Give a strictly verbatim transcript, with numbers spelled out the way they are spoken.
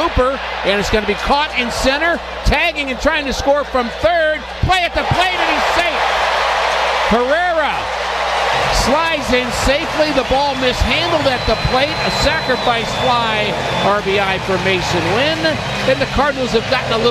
blooper, and it's going to be caught in center, tagging and trying to score from third. Play at the plate, and he's safe. Herrera slides in safely. The ball mishandled at the plate. A sacrifice fly, R B I for Masyn Winn. Then the Cardinals have gotten a little